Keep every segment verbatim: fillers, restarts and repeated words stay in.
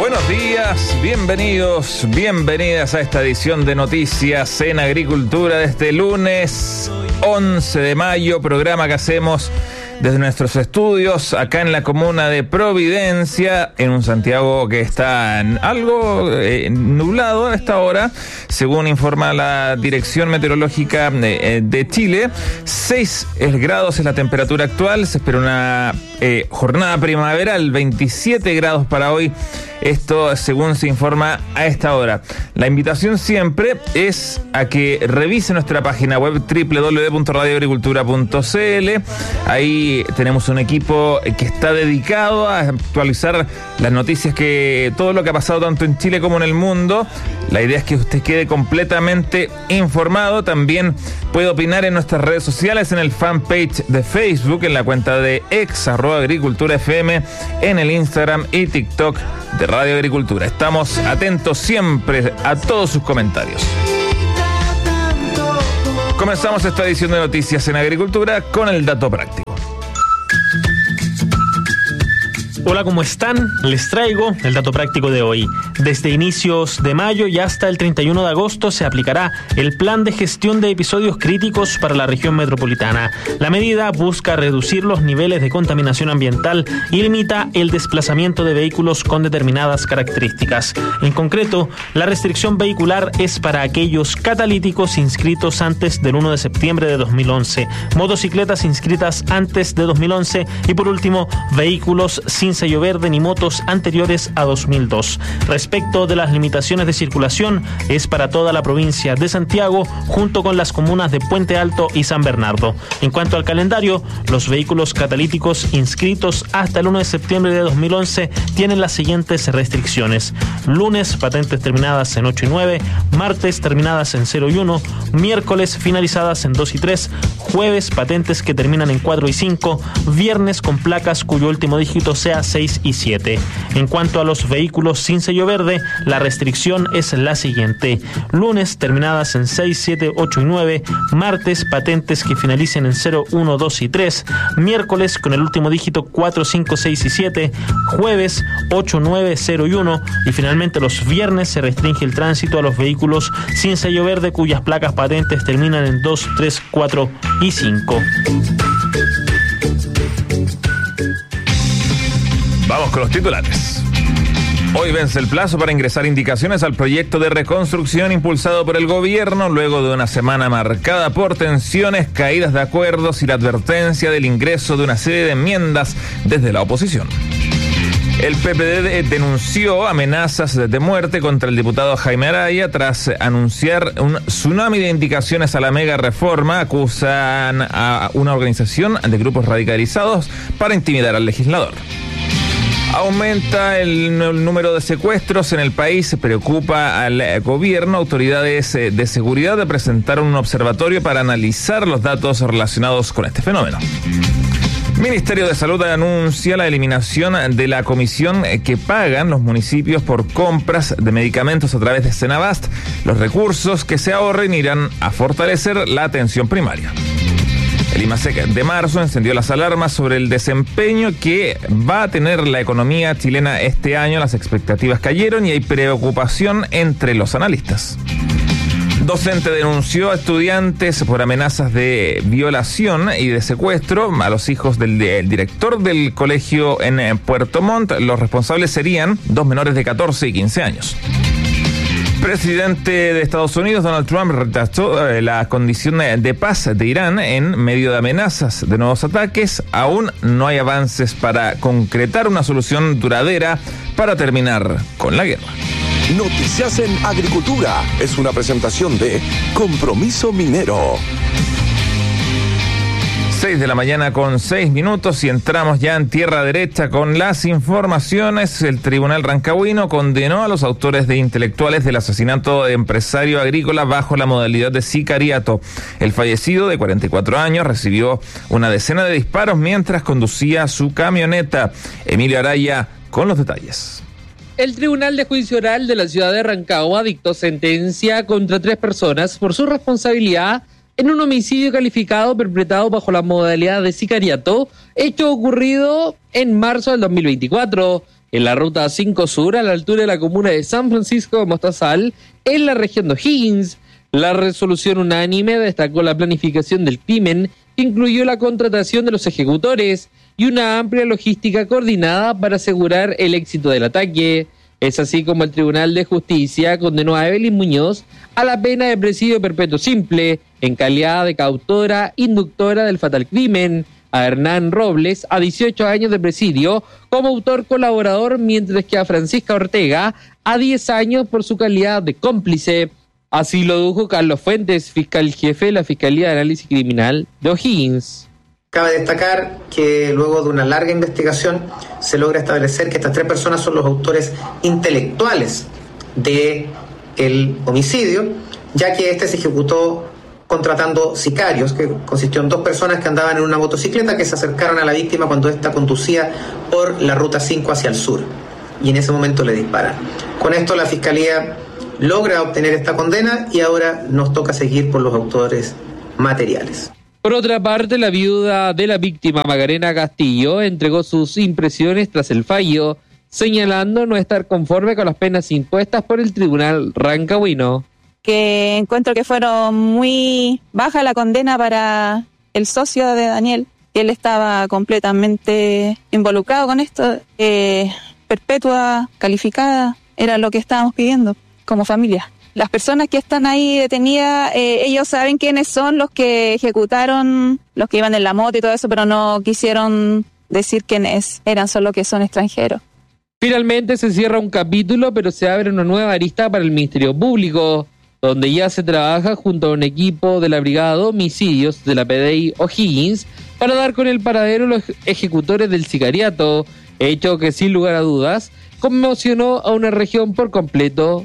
Buenos días, bienvenidos, bienvenidas a esta edición de Noticias en Agricultura de este lunes once de mayo, programa que hacemos desde nuestros estudios acá en la comuna de Providencia, en un Santiago que está en algo eh, nublado a esta hora, según informa la Dirección Meteorológica de, de Chile. seis grados es la temperatura actual, se espera una eh, jornada primaveral, veintisiete grados para hoy. Esto según se informa a esta hora. La invitación siempre es a que revise nuestra página web doble u doble u doble u punto radio agricultura punto c l. Ahí tenemos un equipo que está dedicado a actualizar las noticias, que todo lo que ha pasado tanto en Chile como en el mundo. La idea es que usted quede completamente informado. También puede opinar en nuestras redes sociales, en el fanpage de Facebook, en la cuenta de ex arroba agricultura F M, en el Instagram y TikTok de Radio Agricultura. Estamos atentos siempre a todos sus comentarios. Comenzamos esta edición de Noticias en Agricultura con el dato práctico. Hola, ¿cómo están? Les traigo el dato práctico de hoy. Desde inicios de mayo y hasta el treinta y uno de agosto se aplicará el Plan de Gestión de Episodios Críticos para la región metropolitana. La medida busca reducir los niveles de contaminación ambiental y limita el desplazamiento de vehículos con determinadas características. En concreto, la restricción vehicular es para aquellos catalíticos inscritos antes del primero de septiembre de dos mil once, motocicletas inscritas antes de dos mil once y, por último, vehículos sin sello verde ni motos anteriores a dos mil dos. Respecto de las limitaciones de circulación, es para toda la provincia de Santiago, junto con las comunas de Puente Alto y San Bernardo. En cuanto al calendario, los vehículos catalíticos inscritos hasta el primero de septiembre de dos mil once tienen las siguientes restricciones: lunes, patentes terminadas en ocho y nueve, martes terminadas en cero y uno, miércoles finalizadas en dos y tres, jueves patentes que terminan en cuatro y cinco, viernes con placas cuyo último dígito sea seis y siete. En cuanto a los vehículos sin sello verde, la restricción es la siguiente: lunes terminadas en seis, siete, ocho y nueve, martes patentes que finalicen en cero, uno, dos y tres, miércoles con el último dígito cuatro, cinco, seis y siete, jueves ocho, nueve, cero y uno, y finalmente los viernes se restringe el tránsito a los vehículos sin sello verde cuyas placas patentes terminan en dos, tres, cuatro y cinco. Vamos con los titulares. Hoy vence el plazo para ingresar indicaciones al proyecto de reconstrucción impulsado por el gobierno, luego de una semana marcada por tensiones, caídas de acuerdos y la advertencia del ingreso de una serie de enmiendas desde la oposición. El P P D denunció amenazas de muerte contra el diputado Jaime Araya tras anunciar un tsunami de indicaciones a la mega reforma. Acusan a una organización de grupos radicalizados para intimidar al legislador. Aumenta el número de secuestros en el país, preocupa al gobierno. Autoridades de seguridad presentaron un observatorio para analizar los datos relacionados con este fenómeno. Ministerio de Salud anuncia la eliminación de la comisión que pagan los municipios por compras de medicamentos a través de Senabast. Los recursos que se ahorren irán a fortalecer la atención primaria. El IMASEC de marzo encendió las alarmas sobre el desempeño que va a tener la economía chilena este año. Las expectativas cayeron y hay preocupación entre los analistas. Docente denunció a estudiantes por amenazas de violación y de secuestro a los hijos del, del director del colegio en Puerto Montt. Los responsables serían dos menores de catorce y quince años. Presidente de Estados Unidos, Donald Trump, rechazó la condición de paz de Irán en medio de amenazas de nuevos ataques. Aún no hay avances para concretar una solución duradera para terminar con la guerra. Noticias en Agricultura es una presentación de Compromiso Minero. seis de la mañana con seis minutos y entramos ya en tierra derecha con las informaciones. El Tribunal Rancagüino condenó a los autores de intelectuales del asesinato de empresario agrícola bajo la modalidad de sicariato. El fallecido, de cuarenta y cuatro años, recibió una decena de disparos mientras conducía su camioneta. Emilio Araya con los detalles. El Tribunal de Juicio Oral de la ciudad de Rancagua dictó sentencia contra tres personas por su responsabilidad en un homicidio calificado perpetrado bajo la modalidad de sicariato, hecho ocurrido en marzo del dos mil veinticuatro. en la ruta cinco Sur, a la altura de la comuna de San Francisco de Mostazal, en la región de O'Higgins. La resolución unánime destacó la planificación del crimen, que incluyó la contratación de los ejecutores y una amplia logística coordinada para asegurar el éxito del ataque. Es así como el Tribunal de Justicia condenó a Evelyn Muñoz a la pena de presidio perpetuo simple, en calidad de coautora inductora del fatal crimen, a Hernán Robles a dieciocho años de presidio como autor colaborador, mientras que a Francisca Ortega a diez años por su calidad de cómplice. Así lo dijo Carlos Fuentes, fiscal jefe de la Fiscalía de Análisis Criminal de O'Higgins. Cabe destacar que luego de una larga investigación se logra establecer que estas tres personas son los autores intelectuales del homicidio, ya que este se ejecutó contratando sicarios, que consistió en dos personas que andaban en una motocicleta que se acercaron a la víctima cuando ésta conducía por la ruta cinco hacia el sur, y en ese momento le disparan. Con esto la Fiscalía logra obtener esta condena y ahora nos toca seguir por los autores materiales. Por otra parte, la viuda de la víctima, Macarena Castillo, entregó sus impresiones tras el fallo, señalando no estar conforme con las penas impuestas por el Tribunal Rancagüino. Que encuentro que fueron muy baja la condena para el socio de Daniel, que él estaba completamente involucrado con esto, eh, perpetua, calificada, era lo que estábamos pidiendo como familia. Las personas que están ahí detenidas, eh, ellos saben quiénes son los que ejecutaron, los que iban en la moto y todo eso, pero no quisieron decir quiénes eran, solo que son extranjeros. Finalmente se cierra un capítulo, pero se abre una nueva arista para el Ministerio Público, donde ya se trabaja junto a un equipo de la Brigada de Homicidios de la P D I O'Higgins para dar con el paradero de los ejecutores del sicariato, hecho que sin lugar a dudas conmocionó a una región por completo.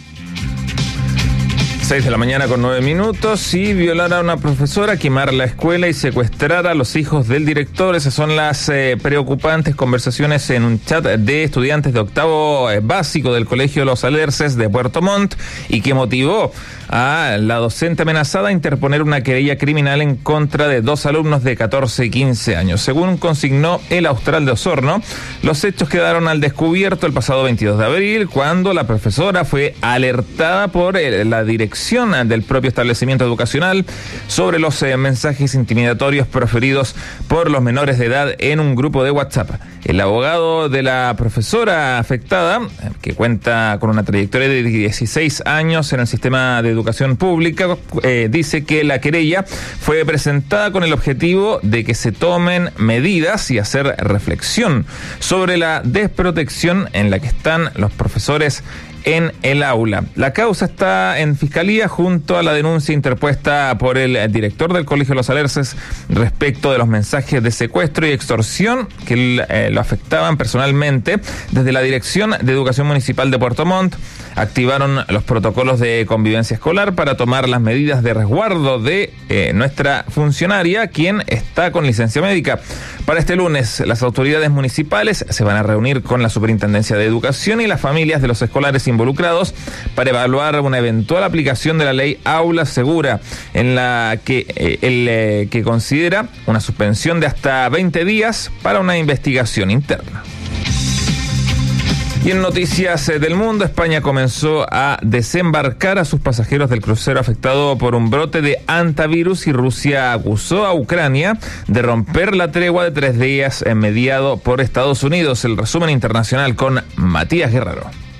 seis de la mañana con nueve minutos. Y violar a una profesora, quemar la escuela y secuestrar a los hijos del director. Esas son las eh, preocupantes conversaciones en un chat de estudiantes de octavo eh, básico del Colegio Los Alerces de Puerto Montt, y que motivó a la docente amenazada a interponer una querella criminal en contra de dos alumnos de catorce y quince años. Según consignó el Austral de Osorno, los hechos quedaron al descubierto el pasado veintidós de abril, cuando la profesora fue alertada por eh, la dirección del propio establecimiento educacional sobre los eh, mensajes intimidatorios proferidos por los menores de edad en un grupo de WhatsApp. El abogado de la profesora afectada, que cuenta con una trayectoria de dieciséis años en el sistema de educación pública, eh, dice que la querella fue presentada con el objetivo de que se tomen medidas y hacer reflexión sobre la desprotección en la que están los profesores en el aula. La causa está en fiscalía junto a la denuncia interpuesta por el director del Colegio Los Alerces respecto de los mensajes de secuestro y extorsión que eh, lo afectaban personalmente. Desde la Dirección de Educación Municipal de Puerto Montt activaron los protocolos de convivencia escolar para tomar las medidas de resguardo de eh, nuestra funcionaria, quien está con licencia médica. Para este lunes, las autoridades municipales se van a reunir con la Superintendencia de Educación y las familias de los escolares involucrados para evaluar una eventual aplicación de la ley Aula Segura, en la que eh, el eh, que considera una suspensión de hasta veinte días para una investigación interna. Y en noticias del mundo, España comenzó a desembarcar a sus pasajeros del crucero afectado por un brote de hantavirus, y Rusia acusó a Ucrania de romper la tregua de tres días mediado por Estados Unidos. El resumen internacional con Matías Guerrero.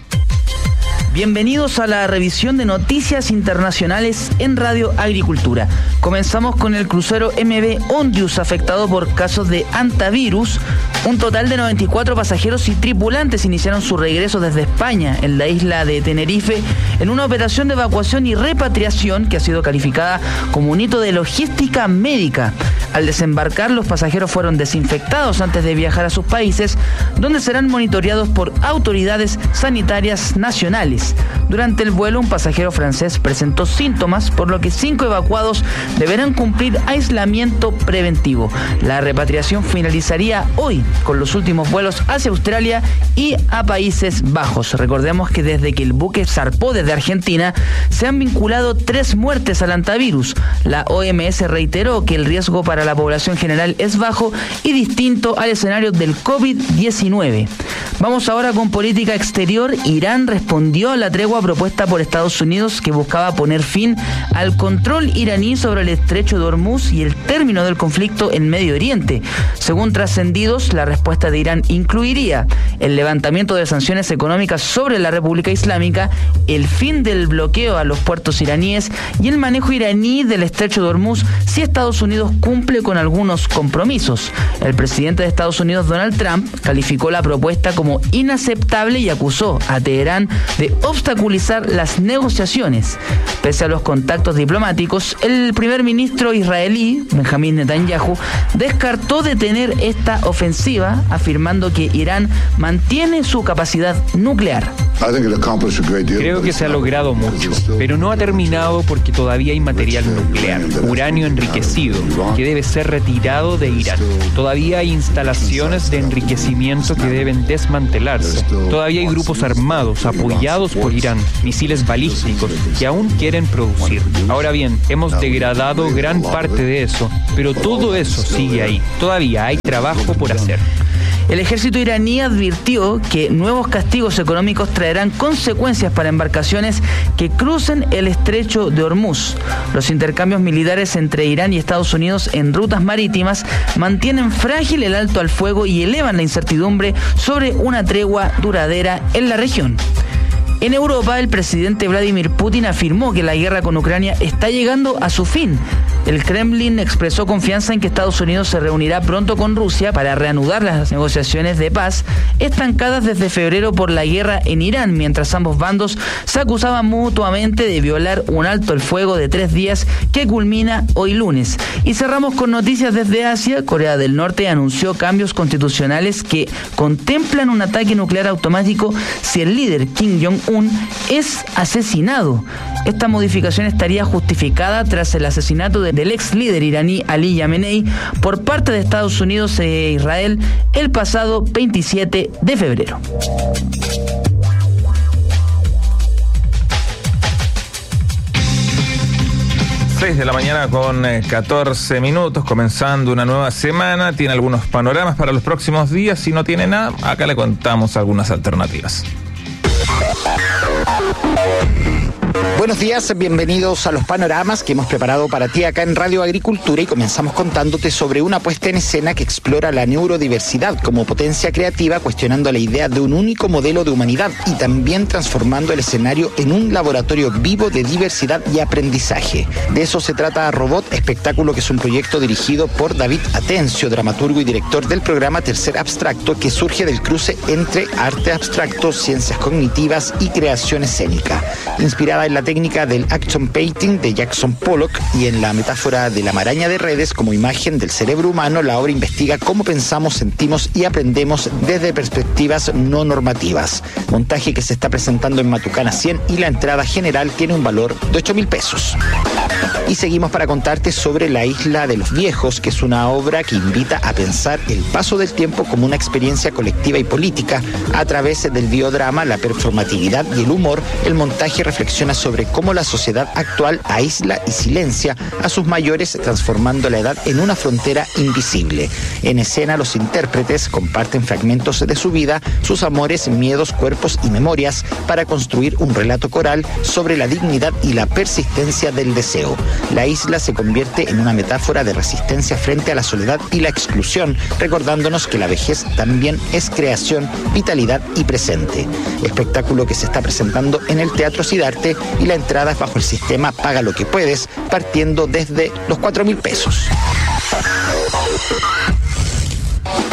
Bienvenidos a la revisión de noticias internacionales en Radio Agricultura. Comenzamos con el crucero M V Ondius afectado por casos de hantavirus. Un total de noventa y cuatro pasajeros y tripulantes iniciaron su regreso desde España, en la isla de Tenerife, en una operación de evacuación y repatriación que ha sido calificada como un hito de logística médica. Al desembarcar, los pasajeros fueron desinfectados antes de viajar a sus países, donde serán monitoreados por autoridades sanitarias nacionales. iraníes. Durante el vuelo, un pasajero francés presentó síntomas, por lo que cinco evacuados deberán cumplir aislamiento preventivo. La repatriación finalizaría hoy con los últimos vuelos hacia Australia y a Países Bajos. Recordemos que desde que el buque zarpó desde Argentina, se han vinculado tres muertes al hantavirus. La O M S reiteró que el riesgo para la población general es bajo y distinto al escenario del COVID diecinueve. Vamos ahora con política exterior. Irán respondió a la tregua propuesta por Estados Unidos, que buscaba poner fin al control iraní sobre el estrecho de Hormuz y el término del conflicto en Medio Oriente. Según trascendidos, la respuesta de Irán incluiría el levantamiento de sanciones económicas sobre la República Islámica, el fin del bloqueo a los puertos iraníes y el manejo iraní del estrecho de Hormuz si Estados Unidos cumple con algunos compromisos. El presidente de Estados Unidos, Donald Trump, calificó la propuesta como inaceptable y acusó a Teherán de obstaculizar las negociaciones. Pese a los contactos diplomáticos, el primer ministro israelí, Benjamín Netanyahu, descartó detener esta ofensiva, afirmando que Irán mantiene su capacidad nuclear. Creo que se ha logrado mucho, pero no ha terminado porque todavía hay material nuclear, uranio enriquecido, que debe ser retirado de Irán. Todavía hay instalaciones de enriquecimiento que deben desmantelarse. Todavía hay grupos armados apoyados por Irán, misiles balísticos, que aún quieren producir. Ahora bien, hemos degradado gran parte de eso, pero todo eso sigue ahí. Todavía hay trabajo por hacer. El ejército iraní advirtió que nuevos castigos económicos traerán consecuencias para embarcaciones que crucen el estrecho de Hormuz. Los intercambios militares entre Irán y Estados Unidos en rutas marítimas mantienen frágil el alto al fuego y elevan la incertidumbre sobre una tregua duradera en la región. En Europa, el presidente Vladimir Putin afirmó que la guerra con Ucrania está llegando a su fin. El Kremlin expresó confianza en que Estados Unidos se reunirá pronto con Rusia para reanudar las negociaciones de paz estancadas desde febrero por la guerra en Irán, mientras ambos bandos se acusaban mutuamente de violar un alto el fuego de tres días que culmina hoy lunes. Y cerramos con noticias desde Asia. Corea del Norte anunció cambios constitucionales que contemplan un ataque nuclear automático si el líder Kim Jong-un es asesinado. Esta modificación estaría justificada tras el asesinato de del ex líder iraní Ali Yamenei por parte de Estados Unidos e Israel el pasado veintisiete de febrero. seis de la mañana con catorce minutos, comenzando una nueva semana. Tiene algunos panoramas para los próximos días. Si no tiene nada, acá le contamos algunas alternativas. Buenos días, bienvenidos a los panoramas que hemos preparado para ti acá en Radio Agricultura, y comenzamos contándote sobre una puesta en escena que explora la neurodiversidad como potencia creativa, cuestionando la idea de un único modelo de humanidad y también transformando el escenario en un laboratorio vivo de diversidad y aprendizaje. De eso se trata Robot, espectáculo que es un proyecto dirigido por David Atencio, dramaturgo y director del programa Tercer Abstracto, que surge del cruce entre arte abstracto, ciencias cognitivas y creación escénica. Inspirada en la técnica del action painting de Jackson Pollock y en la metáfora de la maraña de redes como imagen del cerebro humano, la obra investiga cómo pensamos, sentimos y aprendemos desde perspectivas no normativas. Montaje que se está presentando en Matucana cien y la entrada general tiene un valor de ocho mil pesos. Y seguimos para contarte sobre La Isla de los Viejos, que es una obra que invita a pensar el paso del tiempo como una experiencia colectiva y política. A través del biodrama, la performatividad y el humor, el montaje reflexiona sobre cómo la sociedad actual aísla y silencia a sus mayores, transformando la edad en una frontera invisible. En escena, los intérpretes comparten fragmentos de su vida, sus amores, miedos, cuerpos y memorias para construir un relato coral sobre la dignidad y la persistencia del deseo. La isla se convierte en una metáfora de resistencia frente a la soledad y la exclusión, recordándonos que la vejez también es creación, vitalidad y presente. Espectáculo que se está presentando en el Teatro Sidarte y la entrada es bajo el sistema Paga lo que puedes, partiendo desde los cuatro mil pesos.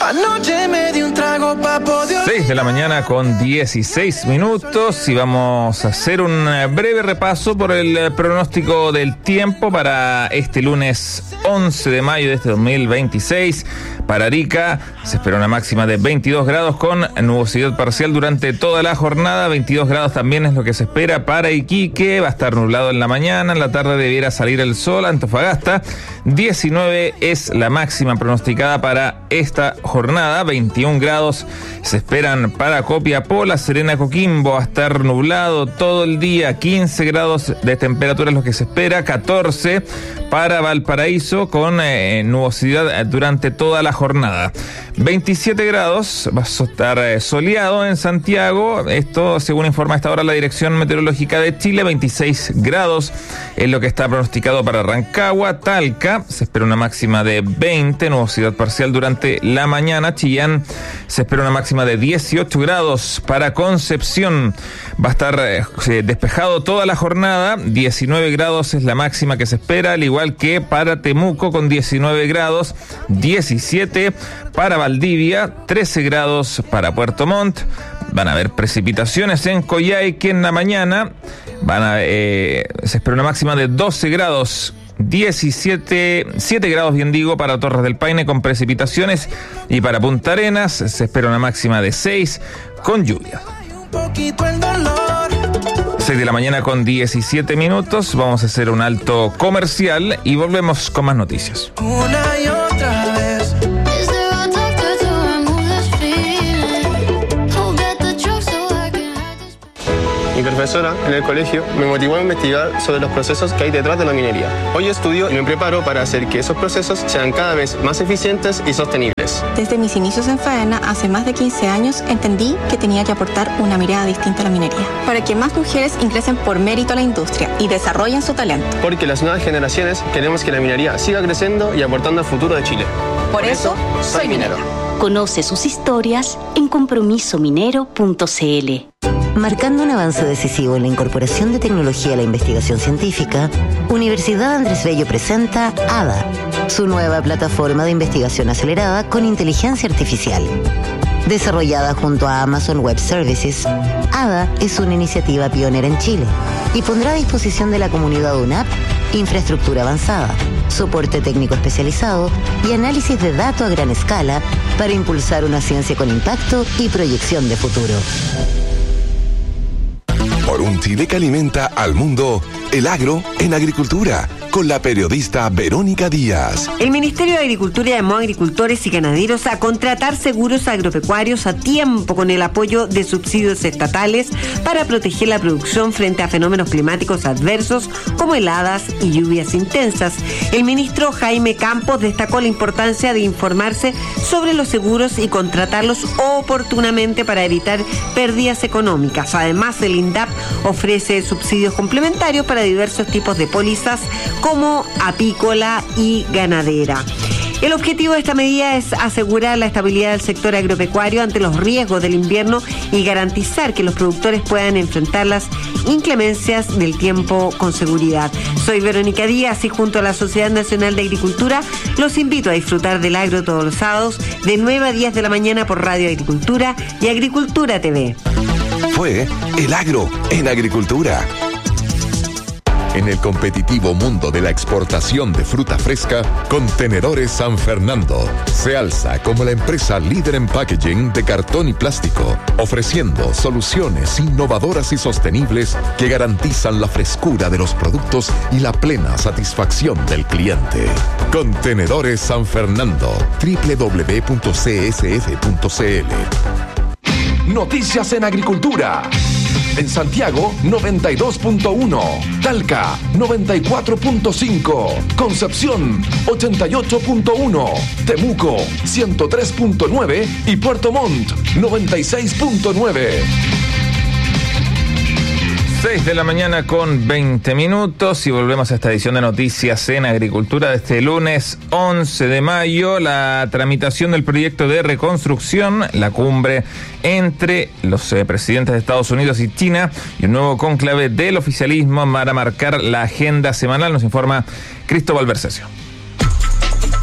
Anoche me di un trago pa' poder... seis de la mañana con dieciséis minutos y vamos a hacer un breve repaso por el pronóstico del tiempo para este lunes once de mayo de este dos mil veintiséis. Para Arica se espera una máxima de veintidós grados con nubosidad parcial durante toda la jornada. veintidós grados también es lo que se espera para Iquique. Va a estar nublado en la mañana, en la tarde debiera salir el sol. Antofagasta, diecinueve es la máxima pronosticada para esta jornada. veintiún grados se esperan para Copiapó. La Serena, Coquimbo, va a estar nublado todo el día. quince grados de temperatura es lo que se espera. catorce para Valparaíso con eh, nubosidad durante toda la jornada. veintisiete grados, va a estar eh, soleado en Santiago. Esto según informa a esta hora la Dirección Meteorológica de Chile. veintiséis grados es lo que está pronosticado para Rancagua. Talca se espera una máxima de veinte, nubosidad parcial durante la mañana. Chillán se espera una máxima de dieciocho grados. Para Concepción va a estar eh, despejado toda la jornada. diecinueve grados es la máxima que se espera, al igual que para Temuco con diecinueve grados. diecisiete para Valdivia, trece grados para Puerto Montt. Van a haber precipitaciones en Coyhaique en la mañana. Van a, eh, se espera una máxima de doce grados. diecisiete, siete grados bien digo para Torres del Paine con precipitaciones, y para Punta Arenas se espera una máxima de seis con lluvia. seis de la mañana con diecisiete minutos. Vamos a hacer un alto comercial y volvemos con más noticias. Una y otra vez. Mi profesora en el colegio me motivó a investigar sobre los procesos que hay detrás de la minería. Hoy estudio y me preparo para hacer que esos procesos sean cada vez más eficientes y sostenibles. Desde mis inicios en Faena, hace más de quince años, entendí que tenía que aportar una mirada distinta a la minería, para que más mujeres ingresen por mérito a la industria y desarrollen su talento. Porque las nuevas generaciones queremos que la minería siga creciendo y aportando al futuro de Chile. Por eso, soy minero. Conoce sus historias en compromiso minero punto c l. Marcando un avance decisivo en la incorporación de tecnología a la investigación científica, Universidad Andrés Bello presenta A D A, su nueva plataforma de investigación acelerada con inteligencia artificial. Desarrollada junto a Amazon Web Services, A D A es una iniciativa pionera en Chile y pondrá a disposición de la comunidad U N A P infraestructura avanzada, soporte técnico especializado y análisis de datos a gran escala para impulsar una ciencia con impacto y proyección de futuro. Por un Chile que alimenta al mundo, el agro en agricultura, con la periodista Verónica Díaz. El Ministerio de Agricultura llamó a agricultores y ganaderos a contratar seguros agropecuarios a tiempo con el apoyo de subsidios estatales para proteger la producción frente a fenómenos climáticos adversos como heladas y lluvias intensas. El ministro Jaime Campos destacó la importancia de informarse sobre los seguros y contratarlos oportunamente para evitar pérdidas económicas. Además, el INDAP ofrece subsidios complementarios para diversos tipos de pólizas como apícola y ganadera. El objetivo de esta medida es asegurar la estabilidad del sector agropecuario ante los riesgos del invierno y garantizar que los productores puedan enfrentar las inclemencias del tiempo con seguridad. Soy Verónica Díaz y junto a la Sociedad Nacional de Agricultura los invito a disfrutar del agro todos los sábados de nueve a diez de la mañana por Radio Agricultura y Agricultura T V. Fue El Agro en Agricultura. En el competitivo mundo de la exportación de fruta fresca, Contenedores San Fernando se alza como la empresa líder en packaging de cartón y plástico, ofreciendo soluciones innovadoras y sostenibles que garantizan la frescura de los productos y la plena satisfacción del cliente. Contenedores San Fernando, doble u doble u doble u punto c s f punto c l. Noticias en Agricultura. En Santiago, noventa y dos punto uno. Talca, noventa y cuatro punto cinco. Concepción, ochenta y ocho punto uno. Temuco, ciento tres punto nueve. Y Puerto Montt, noventa y seis punto nueve. seis de la mañana con veinte minutos y volvemos a esta edición de Noticias en Agricultura de este lunes once de mayo. La tramitación del proyecto de reconstrucción, la cumbre entre los eh, presidentes de Estados Unidos y China y un nuevo cónclave del oficialismo para marcar la agenda semanal, nos informa Cristóbal Bercesio.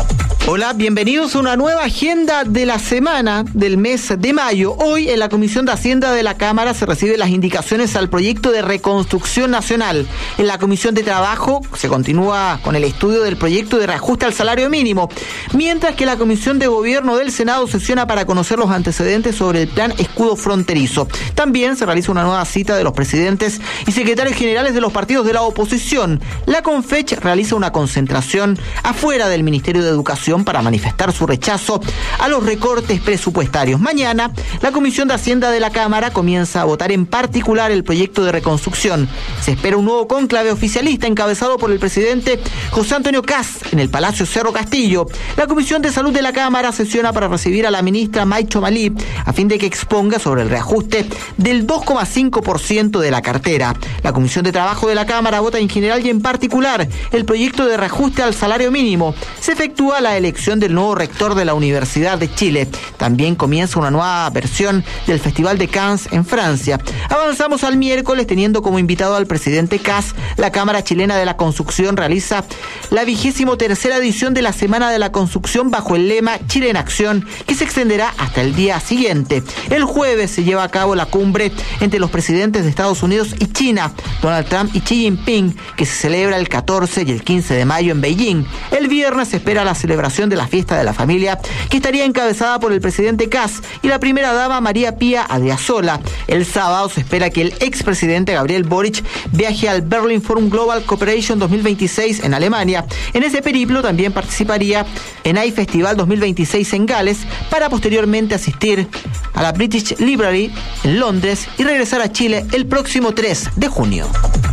Hola, bienvenidos a una nueva agenda de la semana del mes de mayo. Hoy en la Comisión de Hacienda de la Cámara se reciben las indicaciones al proyecto de reconstrucción nacional. En la Comisión de Trabajo se continúa con el estudio del proyecto de reajuste al salario mínimo, mientras que la Comisión de Gobierno del Senado sesiona para conocer los antecedentes sobre el plan escudo fronterizo. También se realiza una nueva cita de los presidentes y secretarios generales de los partidos de la oposición. La CONFECH realiza una concentración afuera del Ministerio de Educación para manifestar su rechazo a los recortes presupuestarios. Mañana, la Comisión de Hacienda de la Cámara comienza a votar en particular el proyecto de reconstrucción. Se espera un nuevo cónclave oficialista encabezado por el presidente José Antonio Kast en el Palacio Cerro Castillo. La Comisión de Salud de la Cámara sesiona para recibir a la ministra Maicho Malí a fin de que exponga sobre el reajuste del dos coma cinco por ciento de la cartera. La Comisión de Trabajo de la Cámara vota en general y en particular el proyecto de reajuste al salario mínimo. Se efectúa la elección del nuevo rector de la Universidad de Chile. También comienza una nueva versión del Festival de Cannes en Francia. Avanzamos al miércoles teniendo como invitado al presidente Kast. La Cámara Chilena de la Construcción realiza la vigésimo tercera edición de la Semana de la Construcción bajo el lema Chile en Acción, que se extenderá hasta el día siguiente. El jueves se lleva a cabo la cumbre entre los presidentes de Estados Unidos y China, Donald Trump y Xi Jinping, que se celebra el catorce y el quince de mayo en Beijing. El viernes se espera la celebración de la fiesta de la familia, que estaría encabezada por el presidente Kast y la primera dama María Pía Adriasola. El sábado se espera que el expresidente Gabriel Boric viaje al Berlin Forum Global Cooperation dos mil veintiséis en Alemania. En ese periplo también participaría en I Festival dos mil veintiséis en Gales, para posteriormente asistir a la British Library en Londres y regresar a Chile el próximo tres de junio.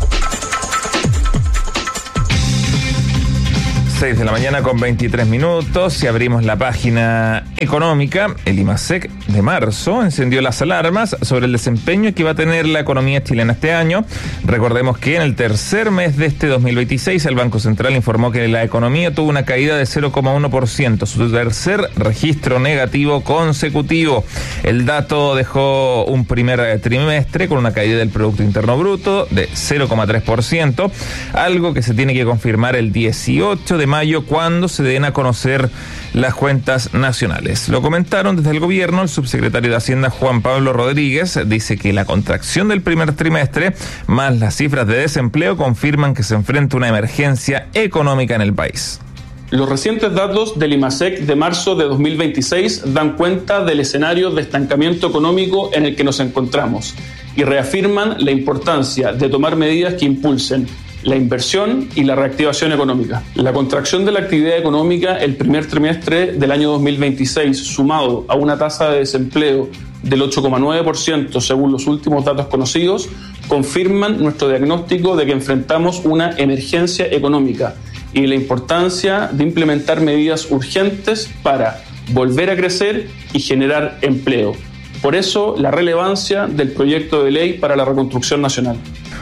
seis de la mañana con veintitrés minutos y abrimos la página económica. El IMASEC de marzo encendió las alarmas sobre el desempeño que va a tener la economía chilena este año. Recordemos que en el tercer mes de este dos mil veintiséis el Banco Central informó que la economía tuvo una caída de cero coma uno por ciento, su tercer registro negativo consecutivo. El dato dejó un primer trimestre con una caída del Producto Interno Bruto de cero coma tres por ciento, algo que se tiene que confirmar el dieciocho de mayo cuando se den a conocer las cuentas nacionales. Lo comentaron desde el gobierno. El subsecretario de Hacienda Juan Pablo Rodríguez dice que la contracción del primer trimestre más las cifras de desempleo confirman que se enfrenta una emergencia económica en el país. Los recientes datos del IMASEC de marzo de dos mil veintiséis dan cuenta del escenario de estancamiento económico en el que nos encontramos y reafirman la importancia de tomar medidas que impulsen la inversión y la reactivación económica. La contracción de la actividad económica el primer trimestre del año dos mil veintiséis, sumado a una tasa de desempleo del ocho coma nueve por ciento según los últimos datos conocidos, confirman nuestro diagnóstico de que enfrentamos una emergencia económica y la importancia de implementar medidas urgentes para volver a crecer y generar empleo. Por eso, la relevancia del proyecto de ley para la reconstrucción nacional.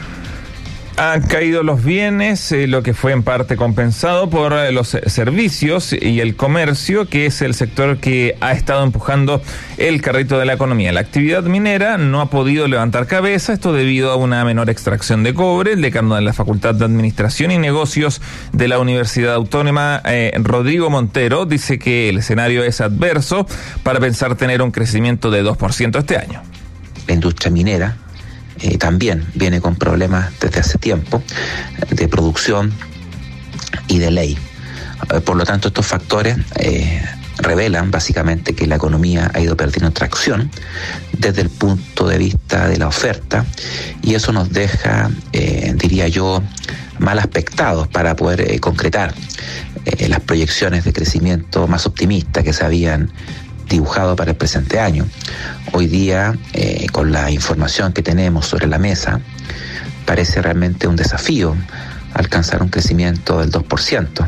Han caído los bienes, eh, lo que fue en parte compensado por eh, los servicios y el comercio, que es el sector que ha estado empujando el carrito de la economía. La actividad minera no ha podido levantar cabeza, esto debido a una menor extracción de cobre. El decano de la Facultad de Administración y Negocios de la Universidad Autónoma, eh, Rodrigo Montero, dice que el escenario es adverso para pensar tener un crecimiento de dos por ciento este año. La industria minera Eh, también viene con problemas desde hace tiempo de producción y de ley. Eh, por lo tanto, estos factores eh, revelan básicamente que la economía ha ido perdiendo tracción desde el punto de vista de la oferta, y eso nos deja, eh, diría yo, mal aspectados para poder eh, concretar eh, las proyecciones de crecimiento más optimistas que se habían dibujado para el presente año. Hoy día, eh, con la información que tenemos sobre la mesa, parece realmente un desafío alcanzar un crecimiento del dos por ciento.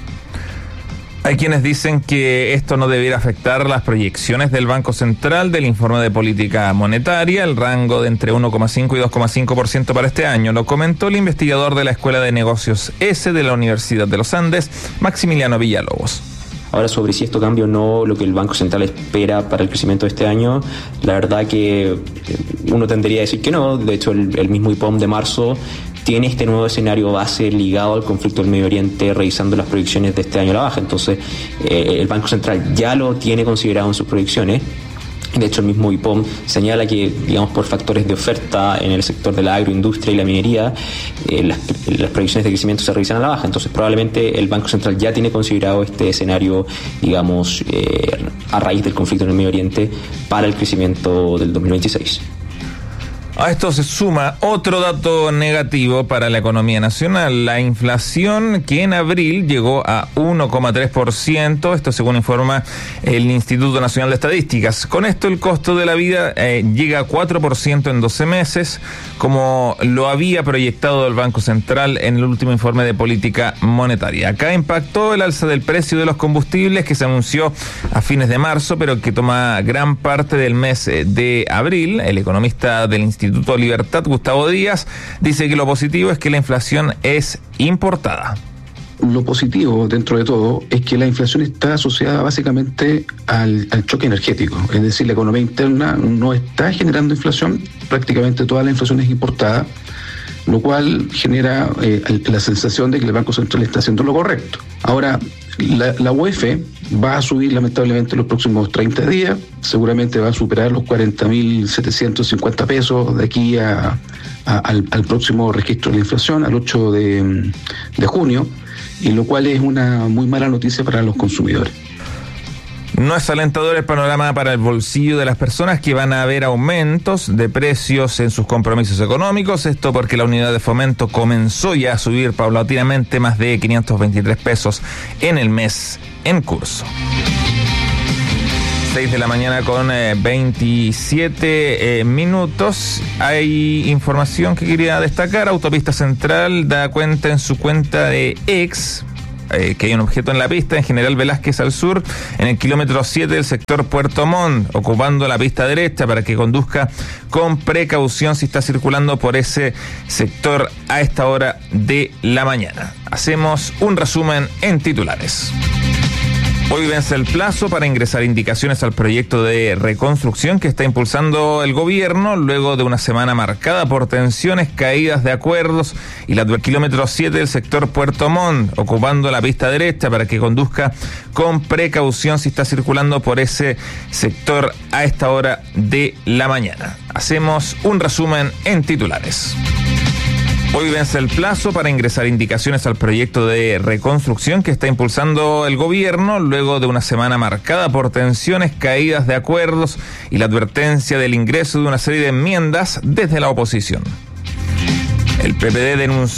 Hay quienes dicen que esto no debiera afectar las proyecciones del Banco Central del informe de política monetaria, el rango de entre uno coma cinco y dos coma cinco por ciento para este año. Lo comentó el investigador de la Escuela de Negocios S de la Universidad de los Andes, Maximiliano Villalobos. Ahora, sobre si esto cambia o no lo que el Banco Central espera para el crecimiento de este año, la verdad que uno tendría a decir que no. De hecho, el, el mismo I P O M de marzo tiene este nuevo escenario base ligado al conflicto del Medio Oriente, revisando las proyecciones de este año a la baja. Entonces, eh, el Banco Central ya lo tiene considerado en sus proyecciones. De hecho, el mismo I P O M señala que, digamos, por factores de oferta en el sector de la agroindustria y la minería, eh, las, las proyecciones de crecimiento se revisan a la baja. Entonces, probablemente el Banco Central ya tiene considerado este escenario, digamos, eh, a raíz del conflicto en el Medio Oriente para el crecimiento del dos mil veintiséis. A esto se suma otro dato negativo para la economía nacional, la inflación, que en abril llegó a uno coma tres por ciento, esto según informa el Instituto Nacional de Estadísticas. Con esto el costo de la vida eh, llega a cuatro por ciento en doce meses, como lo había proyectado el Banco Central en el último informe de política monetaria. Acá impactó el alza del precio de los combustibles que se anunció a fines de marzo, pero que toma gran parte del mes de abril. El economista del Instituto Instituto Libertad, Gustavo Díaz, dice que lo positivo es que la inflación es importada. Lo positivo, dentro de todo, es que la inflación está asociada básicamente al, al choque energético. Es decir, la economía interna no está generando inflación, prácticamente toda la inflación es importada, lo cual genera eh, la sensación de que el Banco Central está haciendo lo correcto. Ahora, la, la U E F va a subir lamentablemente los próximos treinta días, seguramente va a superar los cuarenta mil setecientos cincuenta pesos de aquí a, a, al, al próximo registro de la inflación, al ocho de junio, y lo cual es una muy mala noticia para los consumidores. No es alentador el panorama para el bolsillo de las personas, que van a haber aumentos de precios en sus compromisos económicos. Esto porque la unidad de fomento comenzó ya a subir paulatinamente más de quinientos veintitrés pesos en el mes en curso. seis de la mañana con eh, veintisiete eh, minutos. Hay información que quería destacar. Autopista Central da cuenta en su cuenta de X Eh, que hay un objeto en la pista, en General Velázquez al sur, en el kilómetro siete del sector Puerto Montt, ocupando la pista derecha para que conduzca con precaución si está circulando por ese sector a esta hora de la mañana. Hacemos un resumen en titulares. Hoy vence el plazo para ingresar indicaciones al proyecto de reconstrucción que está impulsando el gobierno, luego de una semana marcada por tensiones, caídas de acuerdos y la del kilómetro siete del sector Puerto Montt, ocupando la pista derecha para que conduzca con precaución si está circulando por ese sector a esta hora de la mañana. Hacemos un resumen en titulares. Hoy vence el plazo para ingresar indicaciones al proyecto de reconstrucción que está impulsando el gobierno, luego de una semana marcada por tensiones, caídas de acuerdos y la advertencia del ingreso de una serie de enmiendas desde la oposición. El P P D denunció